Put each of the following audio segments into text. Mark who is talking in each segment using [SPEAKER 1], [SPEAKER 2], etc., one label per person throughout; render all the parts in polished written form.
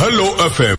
[SPEAKER 1] Hello FM.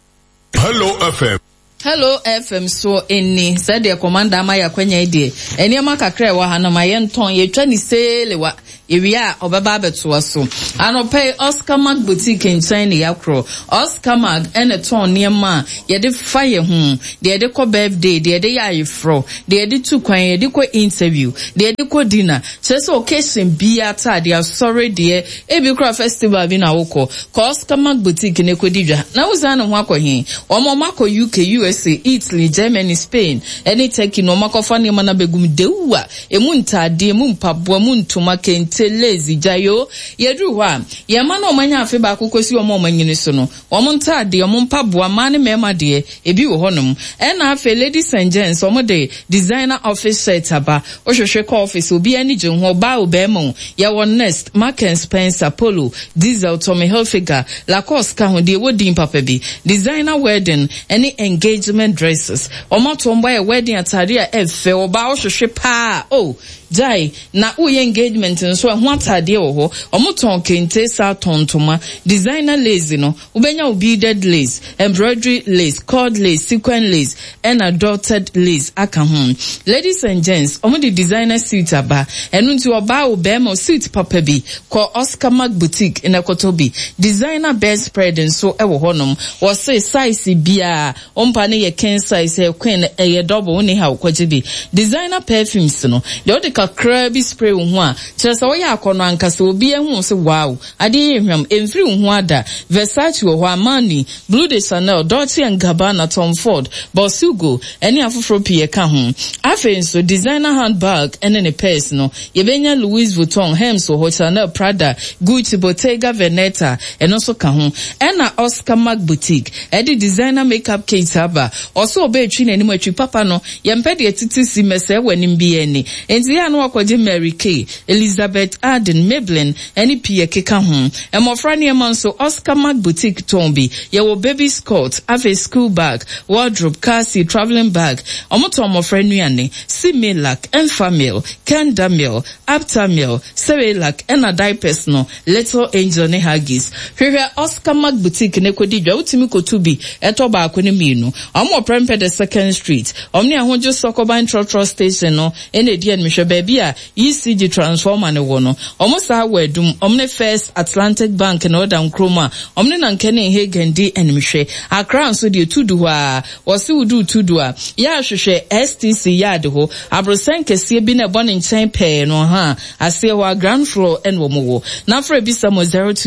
[SPEAKER 1] Hello FM.
[SPEAKER 2] Hello FM so any said the commander Maya Kwenya de eni ama kakra wa ha na mayenton ye twa ni selewa ewia obaba beto so anope Oscar Mag boutique in China yakro Oscar Mag ene ton niema ye de fire hu de de ko birthday de de ya ifro de de tu kwan ye de ko interview de de ko dinner so occasion bia ta de sorry de ebi kra festival bi na woko Oscar Mag boutique ne ko didwa na uzana ho akɔhin omo mako UK USA, Italy, Germany, Spain, any Turkey no makofani mana begum dewa, emunta de mumpabwa muntuma kente lazy jayo, yedruwa, yamano manya feba kukosi omo manyinisono, omunta de omumpabwa mani mema de, ebi honum, and afe ladies and gents, omo de, designer office setaba, oshoshe office, ubi any junho ba ubemo, yawon nest, Mark and Spencer, Polo, Diesel, Tommy Hilfiger, Lacoste kahun de wodin papebi, designer wedding, any engagement dresses. Omotombo e wedding atade a efe oba ohwehwe pa jai na uye engagement nso ho atade wo omoton kente sa tontoma designer lace no ubenya beaded lace, embroidery lace, cord lace, sequin lace and adorned lace aka ho. Ladies and gents, omo the designer suit aba enu nti oba obema suit papa bi ko Oscar Mag boutique in Ekotobi designer bedspread nso e wo honom wo say size bia ompa ne ye ken size e queen e double ni ha ukwaje bi designer perfumes no de kakra bi spray wo ho a kyeresa wo ya akono ankasa obi ehu se wow ade ehwam emfiri wo ho ada Versace wo ho Armani, Blue de Chanel, Dolce & Gabbana, Tom Ford, Bosugo eni afoforo pie ka ho afen so designer handbag ene ne purse no yebenya Louis Vuitton, Hermes wo Chanel, Prada, Gucci, Bottega Veneta eno so ka ho ena Oscar Mag boutique edi designer makeup kit aba oso obetwi n'anim atwi papa no yempe de titisi mese w'anim bi eni enti ya no akwaje Mary Kay, Elizabeth Arden, Maybelline eni pie keka ho emofra ne manso Oscar Mag boutique tombi ye wo baby skirt, have a school bag, wardrobe, car seat, traveling bag omoto omofra nuane Similac, Enfamil, Kendamil, Aptamil, Cerelac ena diapers no Little Angel ne Huggies hwehwe Oscar Mag boutique ne kodidwa utimi kotubi eto ba akone minu omo prempe the 2nd Street omni ahonjo Sokoban Trotro station no ene die nhwe baabi a ECG transformer ne wo no omo sa wedum omne First Atlantic Bank na Odan Kroma omne na nkene Hagen di enhwe Accra nso de tudu a wose wudu tudu a ya hwehwe STC yard ho abrosen kese bi na bone nchen pe no ha ase wa ground floor en wo mo na fra bi samo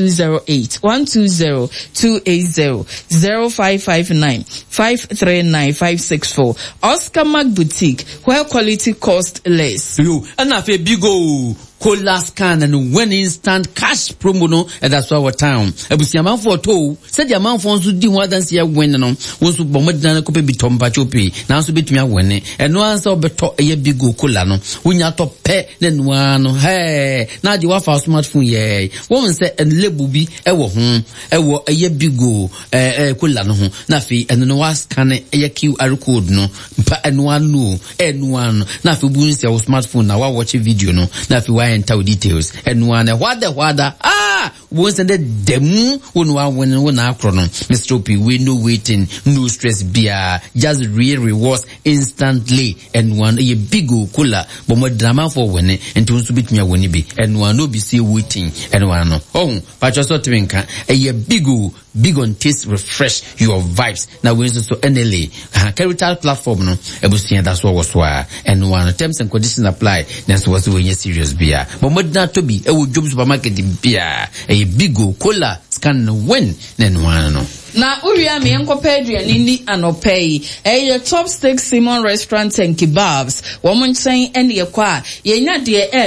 [SPEAKER 2] 0208 120 280 0559 539 564 Oscar Mag boutique where quality cost less.
[SPEAKER 3] You and a bigo Cola scan and win instant cash promo no and that's our town. Ebusiaman for to said the amount for to do more than see a win no once to bomb than a copy bitomba chopi now so bit me a win and no answer beto a bigo cola no when you top pet then one hey now you have our smartphone yeah woman say and label be ewo a ye bigo cola no na fi and no was scan a QR code no pa and one no and one na fi bu your smartphone now watch a video no na fi enter details and one wada once and the demu when akrono Mr. P we no waiting no stress beer just real rewards instantly and one a big cooler but more drama for when and to bit me a winny be and one no be see waiting and one oh but just not to a big on taste refresh your vibes now we so NLA capital platform no ebusia that's what was why and one terms and conditions apply that's what when you serious beer but modern to be a would job supermarket beer a big cola scan win then one no
[SPEAKER 2] na uria me enkopa aduane ni anopei top steak Simon restaurant and kebabs woman nchen ene ekwa yenya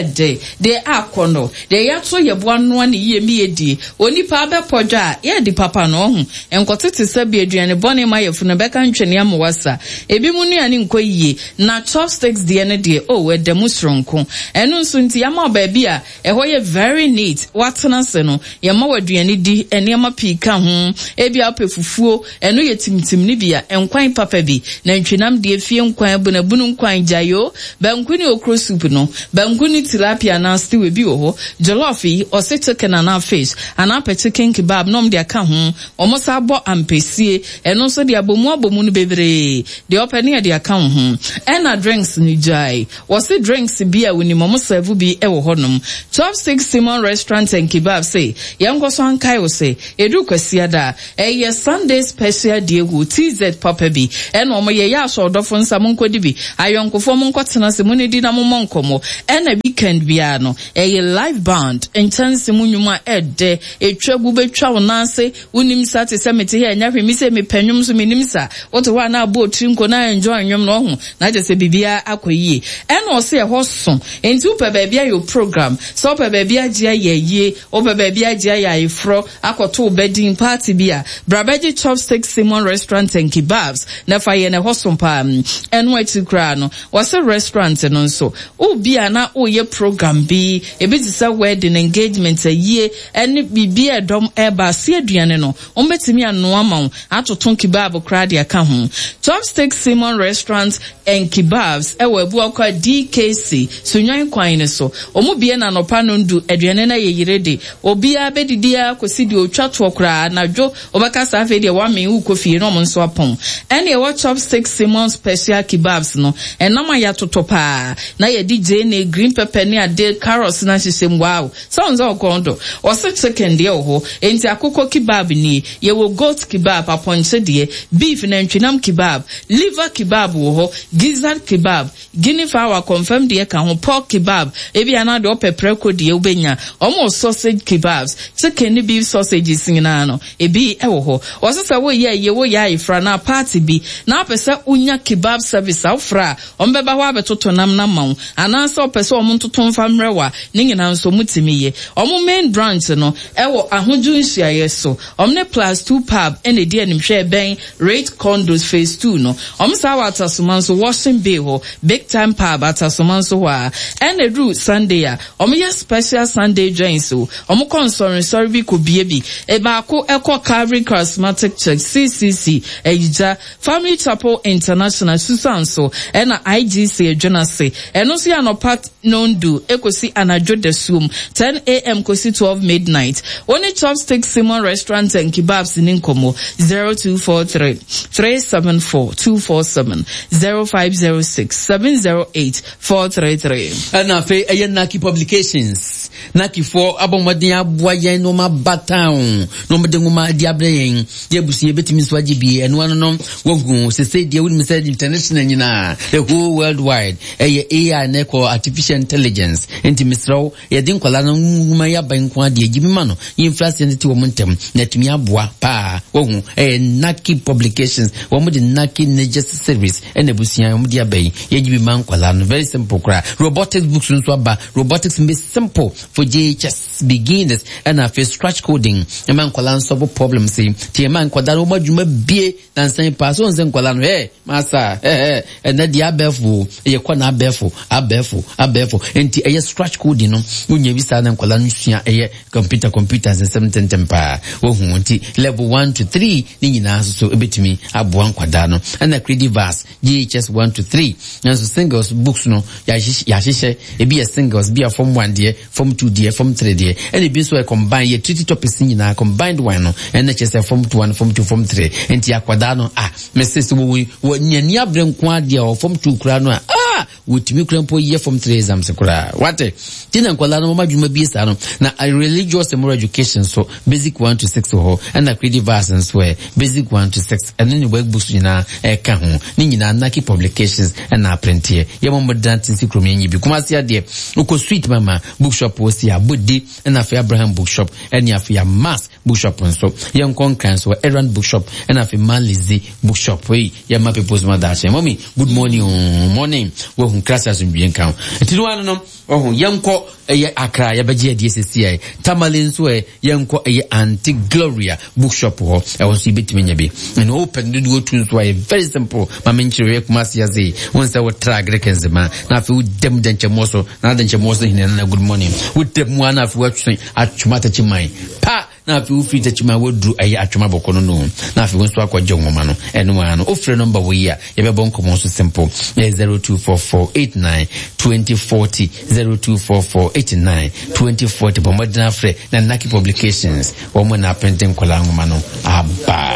[SPEAKER 2] de akono de yato yeboa no ane yemi edi onipa abepodwa ye di papa no ho enkotete sabi aduane bone mayefu no beka ntwene amwasa ebi mu nuane nkoyie na top steaks de ene de edemu sronko eno nso nti yama baabi a eho ye very neat watena se no yama waduane di ene ama pika ho ebi pe fufuo eno ye timtim ni bia enkwan papa bi na ntwenam de fie nkwan bunabunu nkwan jayo banku ni okro soup no banku ni tilapia na stew bi wo jollof yi ose chicken na fish ana pe chicken kebab nom de aka ho omosa abo ampesie eno so de abomu no bebre de opene de aka ho ena drinks ni jai wose drinks bia woni momo serve bi e wo honom Chopstick Simon Restaurant and Kebab say yango so ankai wo say edu kwasiada eye Sunday special day wo TZ papa bi ena omo ye ya so odofo nsam nkodi bi ayonkofo mo nkotena se mo ne di na mo monkomo ena weekend bia no eye live band intense munyuma ede etwagu betwa wonanse unim sate se mete he nya hwemi se mepanyum so menim sa woto wa na abo trinko na enjoy nwom no ho na je se bibia akoyie ena o se ho som enti upe bebia yo program so upe bebia gia ye upe bebia gia ya ifro akoto bedding party bia Brabeji Chopstick Simon Restaurant and Kebabs na fa ye na ho som pa eno ati kra no wase restaurant no so bia na ye program bi ebitisa wedding engagement ye ene bibia dom eba se aduane no ombetimi ano ama atoton kebab kra de aka ho Chopstick Simon Restaurant and Kebabs ewo ebu akwa DKC sunyan kwan ne so omu bia na nopa no ndu aduane na ye yirede obia bedidia kosidi otwato kra na dwo obaka safe de wa men ukofie no mo nso apon ene e wa Chopstick Simon Special Kebabs no enama ya totopa na ye DJ ne green pepper ne ade carrots na shisem wow sounds all kondo wose chicken de ho enti akoko kebab ni ye wo goat kebab aponche de beef na ntwinam kebab liver kebab wo ho gizzard kebab guinea fowl confirm de ka ho pork kebab ebi ana de pepper ko de ubenya omo sausage kebabs chicken ni beef sausages ngina no ebi wo ho wose sa wo ye wo ya ifra na party bi na apesa unya kebab service afra ombeba ho abetoto nam na mawo ana so pese omo ntoto mfa mrewa ni nyina nso mutimiye omo main branch no ewo ahoju nhyiaye so omne plus 2 pub ene die nimhwe ben rate condos phase 2 no omo sa wata somanso washing bay ho big time pub atasomanso wa ene ru Sunday a omo ye special Sunday joint so omo concern sorry bi ko biebi e ba ko eko Calvary Charismatic Church CCC ejija Family Chapel International Susanso ena IGC Jonase eno si anopat nondu ekosi anajo de sum 10 a.m. kosi 12 midnight only Chopstick Simon Restaurant and Kebabs in Nkomo 0243 374 247 0506 708 433
[SPEAKER 3] ana fe Naki Publications Naki for abomwadin aboa yen no ma batown no mede ngoma diabre yen yebusi ebetimi so agibi eno ano no wogu se say dia woni said international nyina the whole worldwide AI na ko artificial intelligence enti misraw ye din kwala no nguma ya ban kwa de agibi ma no influence ti wo montem na timi aboa pa wogu Naki Publications wo mo de Naki Nature Service enebusia wo de abai ye agibi man kwala no very simple kra robotics books nso aba robotics be simple for JHS beginners and after scratch coding a man kwala solve problems ti man kwada no madwuma bie na nsan pa so nsan kwala no masa and na dia abefo ye kwa na abefo enti eye scratch coding no unya bisa na kwala no sua eye computers and 710 pa wo hu enti level 1 to 3 ni nyina so ebetimi aboa kwada no and creative verse JHS 1 to 3 and so singles books no ya hihye ebi a singles be a form 1 there form 2 there form 3 there and ebi so combine ye treaty topics nyina combined one no and HS form 2 1 form 2 form 3 enti akwada no message wo nyani abre nko ade o form 2 kura no wotimi kura mpo ye form 3 exams kura wate tina nkwala no madwuma bi sa no na religious and moral education so basic 1 to 6 ho and na creative versions where basic 1 to 6 and then workbooks nyina ka ho ni nyina Naki Publications and na print here ye mo modantin si krom yenyi bi kuma sia de uko sweet mama bookshop wo sia bodi and afi Abraham bookshop and afi Mass bookshop so ye nkon kan so Errand bookshop and afi Malizi bookshop we ye ma people's mother mommy good morning wo hun krasa so bien kan etinu anu no wo yenko eye Accra ye beje DSCI Tamale nso yenko eye Auntie Gloria bookshop ho e won so betimi nya bi and open do otu nso very simple mama nchire kuma sia ze won say what track rekenzema na afi udem denche moso na denche moso hinena good morning udem mu na afi watwe atwumata chimai pa na afi wo fit achima wodru ayi atwema boko no na afi wo nso akwaje nwoma no eno ano ofre number we ya ye be bon komo so simple 0244892040 0244892040 bomodina afre na Naki Publications wo na printing kola nwoma no aba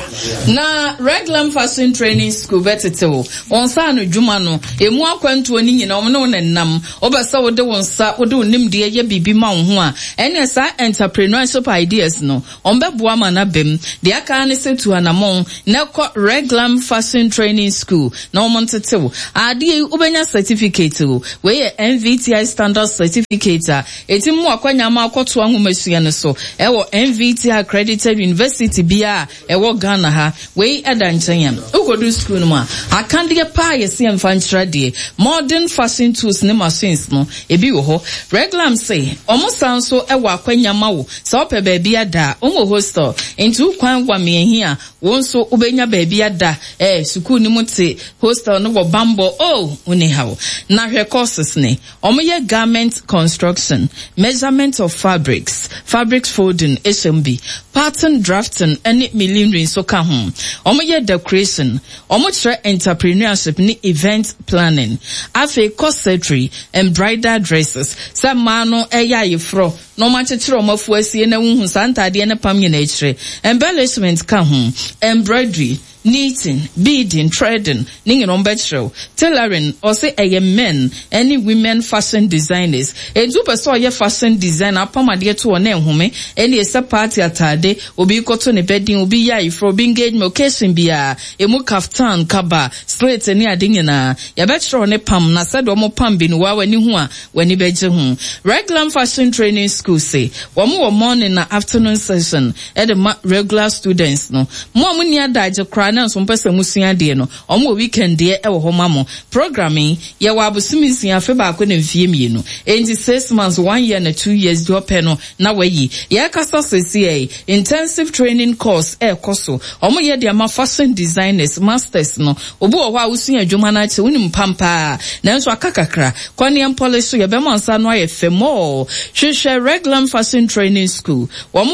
[SPEAKER 2] na Reglam Fashion Training School betete onsa no dwuma no emu akwantu oni nyina omno na nam obesa wode wonsa wode onimde ye bibi ma wo ho a ene sa entrepreneurship ideas no ombeboa ma na bem de aka ne setu anamon na ko Reglam Fashion Training School na omontete ade ubenya certificate we NVTI standard certificate etimu akwanya ma akoto ahomasua ne so ewo NVTI accredited university bia ewo Ghana ha we adanchen ugodu school no a akande pa yesi emfantrade modern fashion tools ne machines no ebi wo ho Reglam say omusan so ewo akwanya ma wo so ope ba bia da omo hostel into kwan gwa me hia wonso ubenya ba bia da school ni muti hostel no wo bambo uni hawo na hwe courses ne omoye garment construction, measurement of fabrics folding HMB, pattern drafting and millinery so ka ho omoye decoration omotre entrepreneurship ni event planning afi corsetry and bridal dresses samano eya yefro no machechiro mafu asie na hu santade ne pam ye na echire embellishment ka ho embroidery knitting, beading, threading, ningin on bedrow, tailoring, or say a men, any women fashion designers. A duper saw your fashion designer, upon dear to a name, home, any a party atade, will be cotton a bedding, will be ya for being engaged occasion be a mukaftan, kaba, straight and near dingina, ya betro on a pam, na said omo pam bin wa when you when you bedje home. Reglam Fashion Training School say, one more morning and afternoon session, at the regular students no. More money daje cry na so mpese musua de no omo weekend de e wo homa mo programming ye wa abusumisia fe ba ko na mfie mienu enti 6 months 1 year na 2 years do pe no na wayi ye kasa sesi intensive training course koso omo ye de ama fashion designers masters no obu wo ha usua adwuma na che unim pampa na nso akakakra kwani polish ye be monsa no aye femo hwehwe Reglam Fashion Training School